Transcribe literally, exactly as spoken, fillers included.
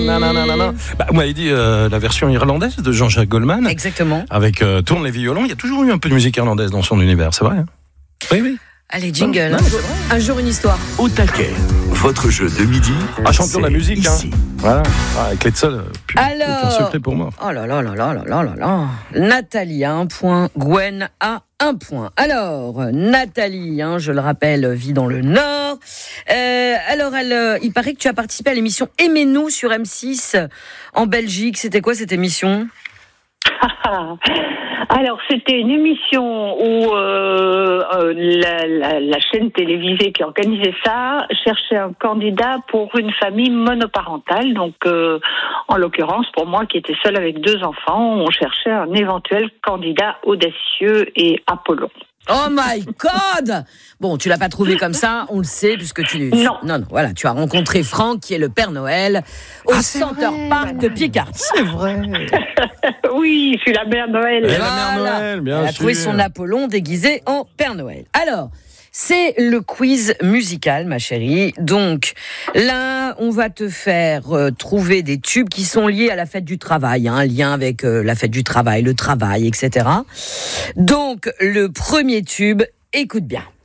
Non, non, non, non, non. Bah, vous m'avez dit euh, la version irlandaise de Jean-Jacques Goldman. Exactement. Avec euh, Tourne les violons. Il y a toujours eu un peu de musique irlandaise dans son univers, c'est vrai hein? Oui, oui. Allez, jingle. Non, un, jour, un jour, une histoire. Au taquet, votre jeu de midi. Ah, champion de la musique, ici. hein. Voilà. Ah, avec les seuls. Alors. C'est un secret pour moi. Oh là là là là là là là là. Nathalie a un point, Gwen a un point. Alors, Nathalie, hein, je le rappelle, vit dans le Nord. Euh, alors, elle, euh, il paraît que tu as participé à l'émission Aimez-nous sur M six en Belgique. C'était quoi cette émission ? Alors, c'était une émission où euh, euh, la, la, la chaîne télévisée qui organisait ça cherchait un candidat pour une famille monoparentale. Donc, euh, en l'occurrence, pour moi qui étais seule avec deux enfants, on cherchait un éventuel candidat audacieux et Apollon. Oh my God! Bon, tu l'as pas trouvé comme ça, on le sait, puisque tu... Non. Non, non, voilà, tu as rencontré Franck, qui est le Père Noël, au Ah, Center Park de Picardie. C'est vrai. Oui, je suis la mère Noël. Et la Voilà. mère Noël, bien Elle a sûr. trouvé son Apollon déguisé en Père Noël. Alors, c'est le quiz musical, ma chérie. Donc, là, on va te faire euh, trouver des tubes qui sont liés à la fête du travail, hein, un lien avec euh, la fête du travail, le travail, et cetera. Donc, le premier tube, écoute bien.